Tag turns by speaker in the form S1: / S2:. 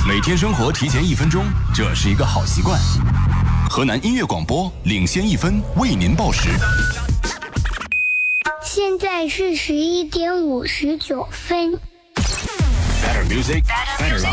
S1: 每天生活提前1分钟，这是一个好习惯。河南音乐广播领先1分，为您报时。
S2: 现在是11点59分。
S1: Better music, better life.